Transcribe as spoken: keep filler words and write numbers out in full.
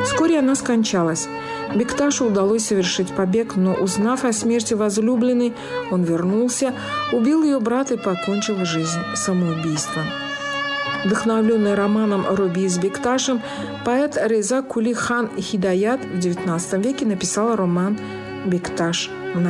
Вскоре она скончалась. Бекташу удалось совершить побег, но, узнав о смерти возлюбленной, он вернулся, убил ее брата и покончил жизнь самоубийством. Вдохновленный романом «Робии с Бекташем», поэт Реза Кули хан Хидаят в девятнадцатом веке написал роман «Бекташ».